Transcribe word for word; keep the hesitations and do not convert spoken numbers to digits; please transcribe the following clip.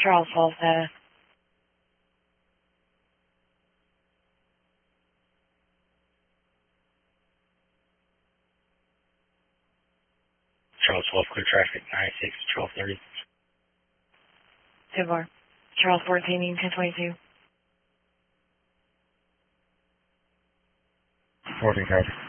Charles twelve status. Charles twelve, clear traffic, nine six, twelve thirty. two four. Charles fourteen, ten twenty-two. fourteen, copy.